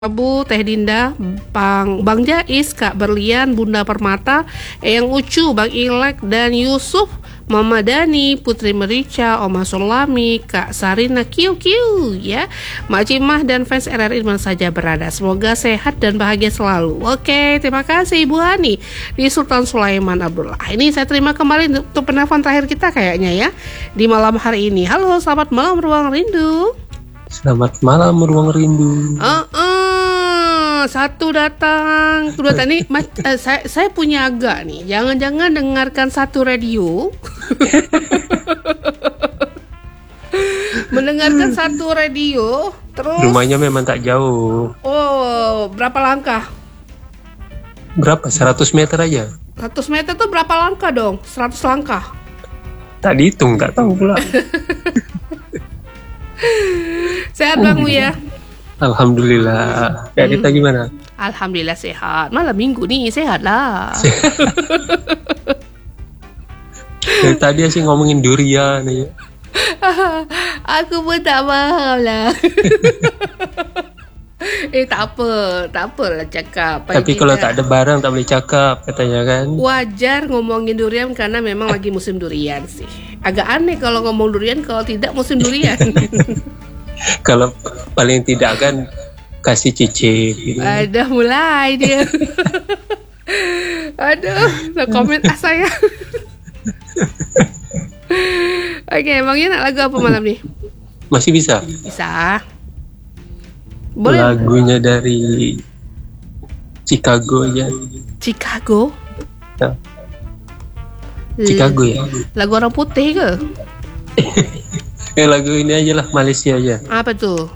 Abu, Teh Dinda, Bang Jais, Kak Berlian, Bunda Permata, Eyang Ucu, Bang Ilek, dan Yusuf, Mama Dani, Putri Merica, Oma Sulami, Kak Sarina, Kiu ya, Mak Cimah dan fans RRI dimana saja berada. Semoga sehat dan bahagia selalu. Oke, terima kasih Ibu Hani di Sultan Sulaiman Abdullah. Ini saya terima kembali untuk penelpon terakhir kita kayaknya ya di malam hari ini. Halo, selamat malam Ruang Rindu. Selamat malam Ruang Rindu. Satu datang, kedua tadi saya punya agak nih. Jangan-jangan dengarkan satu radio. Mendengarkan satu radio, terus rumahnya memang tak jauh. Oh, berapa langkah? Berapa? 100 meter aja. 100 meter tuh berapa langkah dong? 100 langkah. Tak dihitung, tak tahu pula. Sehat Bang Uya? Alhamdulillah. Kak Rita gimana? Alhamdulillah sehat. Malam minggu nih sehat lah. Dari tadi sih ngomongin durian nih. Aku pun tak faham lah. Tak apalah cakap. Tapi kalau tak ada barang tak boleh cakap katanya kan. Wajar ngomongin durian karena memang lagi musim durian sih. Agak aneh kalau ngomong durian kalau tidak musim durian. Kalau paling tidak kan kasih cicip gitu. Ada mulai dia. Aduh, no komen saya. Oke, Bang nak lagu apa malam nih? Masih bisa? Bisa. Boleh. Lagunya dari Chicago aja. Chicago? Ya. Chicago ya. Lagu orang putih ke? Lagu ini aja lah, Malaysia aja. Apa tuh?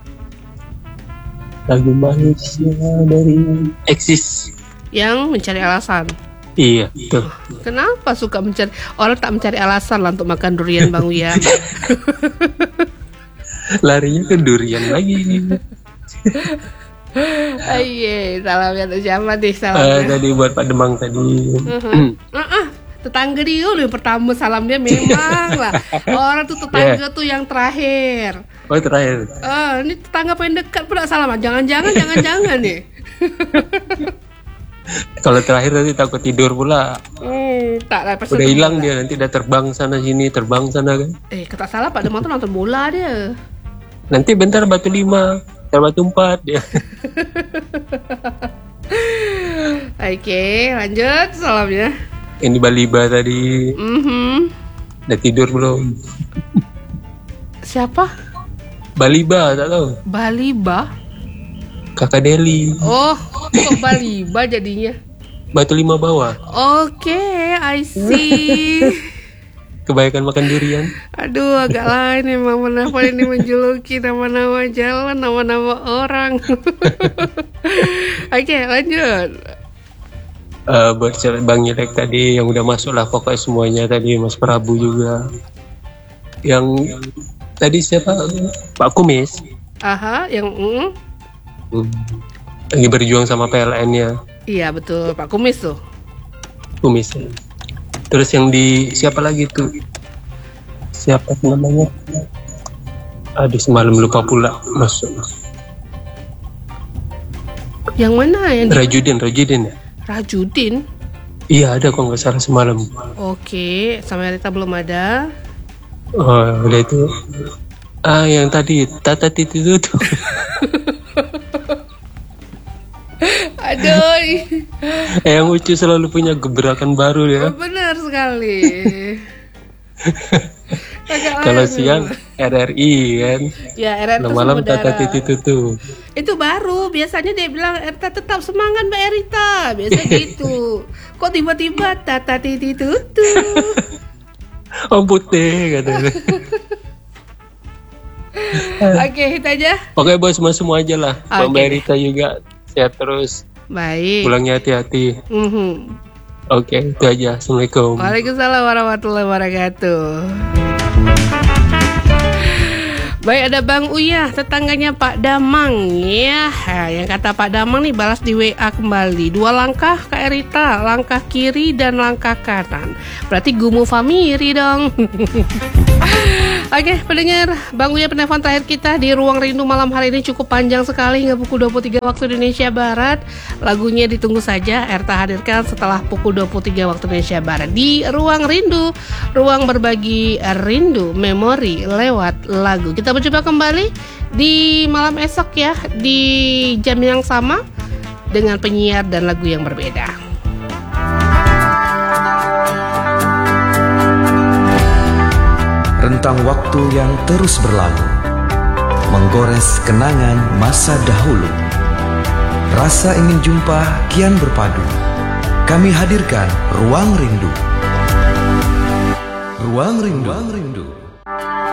Lagu Malaysia dari Exis. Yang mencari alasan. Iya, betul. Kenapa suka mencari? Orang tak mencari alasan lah untuk makan durian Bang Uya. Larinya ke durian lagi. Aye, salam ya untuk siapa deh salam. Tadi buat Pak Demang tadi. Tetangga dia dulu yang pertama salam dia memang lah. Orang tuh tetangga tuh yang terakhir. Oh terakhir. Ini tetangga paling dekat pula salam. Jangan nih. Kalau terakhir nanti takut tidur pula. Tak lah. Udah hilang dia nanti udah terbang sana sini terbang sana kan. Kata salah Pak Demang tuh nonton bola dia. Nanti bentar batu 5, bentar batu 4 dia. Oke, lanjut salamnya. Ini Baliba tadi. Udah tidur belum? Siapa? Baliba, tak tahu. Baliba? Kakak Deli. Oh, kok Baliba jadinya? Batu 5 bawah. Oke, I see. Kebanyakan makan durian. Aduh, agak lain memang kenapa ini menjuluki nama-nama jalan, nama-nama orang. Oke, lanjut. Buat Bang Ilek tadi yang udah masuk lah pokoknya semuanya tadi, Mas Prabu juga. Yang tadi siapa? Pak Kumis. Yang lagi berjuang sama PLN-nya. Iya betul, Pak Kumis tuh. Kumis. Terus yang di siapa lagi tuh? Siapa namanya? Aduh semalam lupa pula masuk. Yang mana yang Rajudin ya? Rajudin? Iya ada kok nggak salah semalam. Oke, sampai Rita belum ada. Oh udah itu. Yang tadi Tata Titi itu tuh. Aduh. Yang lucu selalu punya gebrakan baru ya. Benar sekali. Kalau siang RRI kan. Ya RRI itu malam Tata Titi tuh. Itu baru, biasanya dia bilang Erta tetap semangat Mbak Erita. Biasa gitu. Kok tiba-tiba Tata Titi tuh. Oh putih katanya. Oke, itu aja. Oke bos, semua aja lah. Mbak Erita juga sehat terus. Baik. Pulangnya hati-hati. Oke, itu aja. Assalamualaikum. Waalaikumsalam warahmatullahi wabarakatuh. Baik, ada Bang Uya, tetangganya Pak Damang ya. Yang kata Pak Damang nih balas di WA kembali. 2 langkah Kak Erita, langkah kiri dan langkah kanan. Berarti gumu famiri dong. Oke, pendengar, Bang Uya, penelpon terakhir kita di Ruang Rindu malam hari ini cukup panjang sekali hingga pukul 23 waktu Indonesia Barat. Lagunya ditunggu saja, Erta hadirkan setelah pukul 23 waktu Indonesia Barat di Ruang Rindu, ruang berbagi rindu, memori lewat lagu. Kita berjumpa kembali di malam esok ya, di jam yang sama dengan penyiar dan lagu yang berbeda. Rentang waktu yang terus berlalu, menggores kenangan masa dahulu. Rasa ingin jumpa kian berpadu. Kami hadirkan Ruang Rindu. Ruang Rindu.